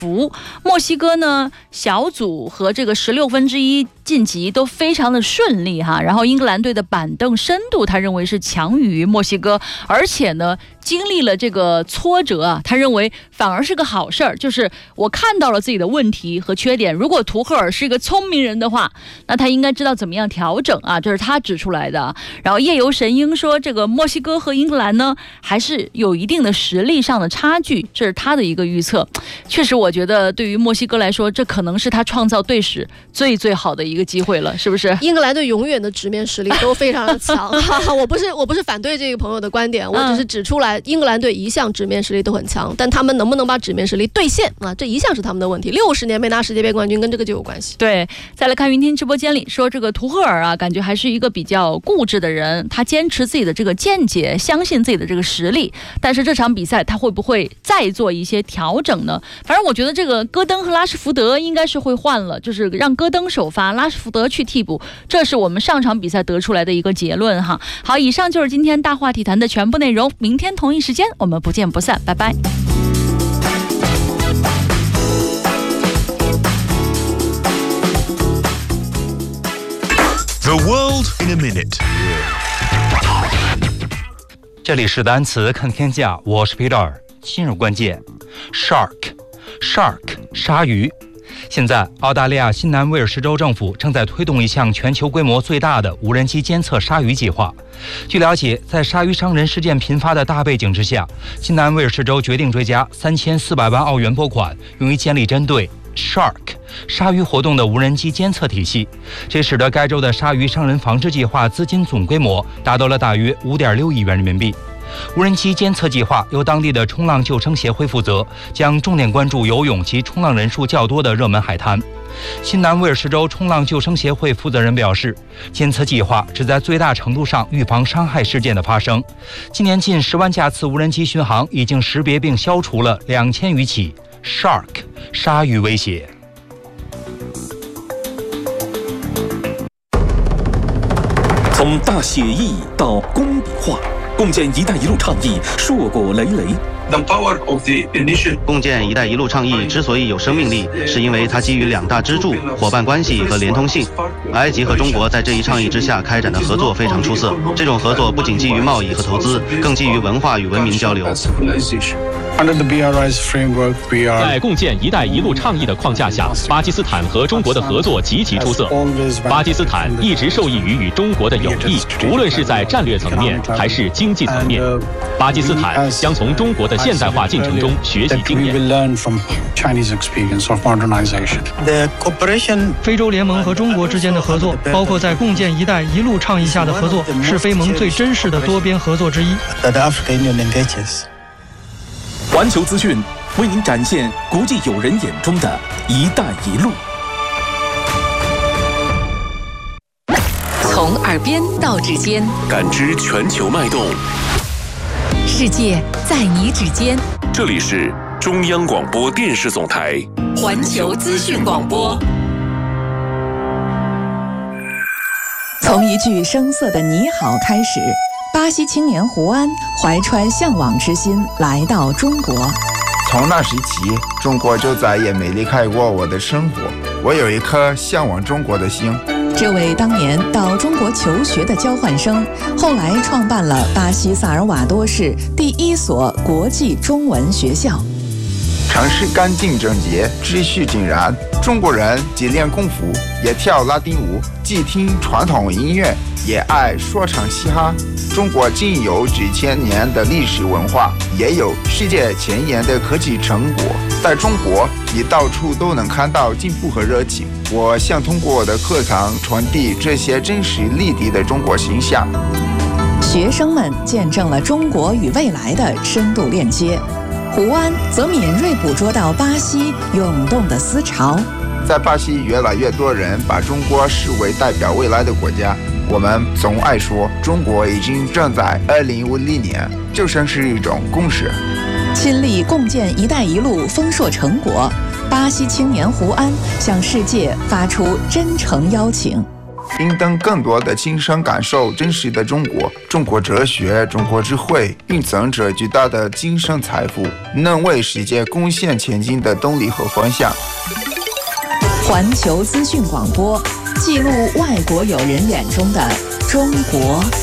福。墨西哥呢小组和这个16分之一晋级都非常的顺利哈，然后英格兰队的板凳深度他认为是强于墨西哥，而且呢经历了这个挫折啊，他认为反而是个好事儿，就是我看到了自己的问题和缺点。如果图赫尔是一个聪明人的话，那他应该知道怎么样调整啊，这是他指出来的。然后夜游神鹰说，这个墨西哥和英格兰呢还是有一定的实力上的差距，这是他的一个预测。确实，我觉得对于墨西哥来说，这可能是他创造队史最好的一个机会了，是不是？ 英格兰队永远的直面实力都非常的强。我不是反对这个朋友的观点，我只是指出来。英格兰队一向直面实力都很强，但他们能不能把直面实力兑现啊？这一向是他们的问题。60年没拿世界杯冠军，跟这个就有关系。 对，再来看云听直播间里说，这个图赫尔啊，感觉还是一个比较固执的人，他坚持自己的这个见解，相信自己的这个实力。但是这场比赛他会不会再做一些调整呢？反正我觉得这个戈登和拉什福德应该是会换了，就是让戈登首发，拉什福德去替补，这是我们上场比赛得出来的一个结论哈。好，以上就是今天大话体坛的全部内容，明天同一时间我们不见不散，拜拜。 The world in a minute。 这里是单词看天下，我是 Peter。今日关键 ：shark， 鲨鱼。现在，澳大利亚新南威尔士州政府正在推动一项全球规模最大的无人机监测鲨鱼计划。据了解，在鲨鱼伤人事件频发的大背景之下，新南威尔士州决定追加3400万澳元拨款，用于建立针对 shark 鲨鱼活动的无人机监测体系。这使得该州的鲨鱼伤人防治计划资金总规模达到了大约5.6亿元人民币。无人机监测计划由当地的冲浪救生协会负责，将重点关注游泳及冲浪人数较多的热门海滩。新南威尔士州冲浪救生协会负责人表示，监测计划旨在最大程度上预防伤害事件的发生。今年近10万架次无人机巡航已经识别并消除了2000余起 shark 鲨鱼威胁。 从大写意到工笔画，共建“一带一路”倡议硕果累累。 共建“一带一路”倡议之所以有生命力，是因为它基于2大支柱：伙伴关系和连通性。埃及和中国在这一倡议之下开展的合作非常出色。这种合作不仅基于贸易和投资，更基于文化与文明交流。 在共建“一带一路”倡议的框架下，巴基斯坦和中国的合作极其出色。巴基斯坦一直受益于与中国的友谊，无论是在战略层面还是经济层面。巴基斯坦将从中国的现代化进程中学习经验。 非洲联盟和中国之间的合作，包括在共建“一带一路”倡议下的合作，是非盟最真实的多边合作之一。 环球资讯为您展现国际友人眼中的“一带一路”。 从耳边到指尖， 感知全球脉动， 世界在你指尖。 这里是中央广播电视总台环球资讯广播。从一句生涩的你好开始，巴西青年胡安怀揣向往之心来到中国。 从那时起，中国就再也没离开过我的生活。我有一颗向往中国的心。 这位当年到中国求学的交换生，后来创办了巴西萨尔瓦多市第1所国际中文学校。 城市干净整洁，秩序井然。中国人既练功夫，也跳拉丁舞，既听传统音乐，也爱说唱嘻哈。中国仅有几千年的历史文化，也有世界前沿的科技成果。在中国，你到处都能看到进步和热情。我想通过我的课堂传递这些真实立体的中国形象。 学生们见证了中国与未来的深度链接。胡安则敏锐捕捉到巴西涌动的思潮。 在巴西，越来越多人把中国视为代表未来的国家。我们总爱说，中国已经正在2050年，就像是一种共识。 亲历共建“一带一路”丰硕成果，巴西青年胡安向世界发出真诚邀请。 并等更多的亲身感受真实的中国。中国哲学、中国智慧蕴藏着巨大的精神财富，能为世界贡献前进的动力和方向。 环球资讯广播，记录外国友人眼中的中国。